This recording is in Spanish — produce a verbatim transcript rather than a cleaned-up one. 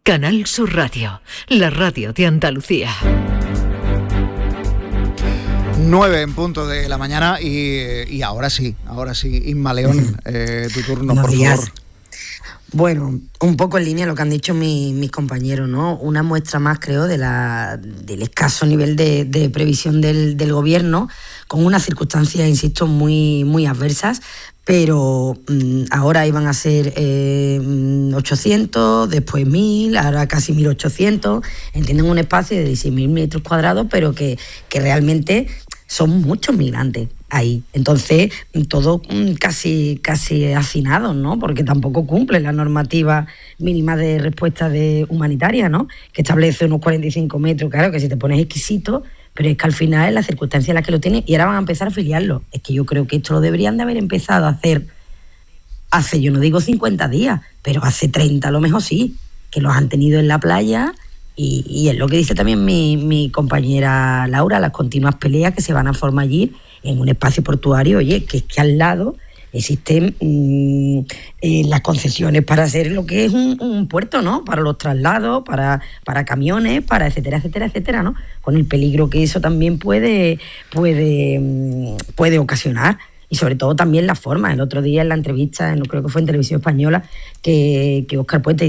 Canal Sur Radio, la radio de Andalucía. Nueve en punto de la mañana y, y ahora sí, ahora sí, Inma León, eh, tu turno, Buenos por días. favor. Bueno, un poco en línea lo que han dicho mi, mis compañeros, ¿no? Una muestra más, creo, de la, del escaso nivel de, de previsión del, del gobierno, con unas circunstancias, insisto, muy, muy adversas, pero mmm, ahora iban a ser eh, ochocientos, después mil, ahora casi mil ochocientos, entienden un espacio de dieciséis mil metros cuadrados, pero que, que realmente son muchos migrantes ahí. Entonces, todo casi, casi hacinado, ¿no? Porque tampoco cumple la normativa mínima de respuesta de humanitaria, ¿no? Que establece unos cuarenta y cinco metros, claro, que si te pones exquisito, pero es que al final es la circunstancia en la que lo tienen y ahora van a empezar a afiliarlo. Es que yo creo que esto lo deberían de haber empezado a hacer hace, yo no digo cincuenta días, pero hace treinta a lo mejor sí, que los han tenido en la playa. Y, y es lo que dice también mi, mi compañera Laura, las continuas peleas que se van a formar allí en un espacio portuario, oye, que es que al lado existen mmm, eh, las concesiones para hacer lo que es un, un puerto, ¿no? Para los traslados, para, para camiones, para etcétera, etcétera, etcétera, ¿no? Con el peligro que eso también puede, puede, mmm, puede ocasionar. Y sobre todo también la forma. El otro día en la entrevista, no creo que fue en Televisión Española, que, que Óscar Puente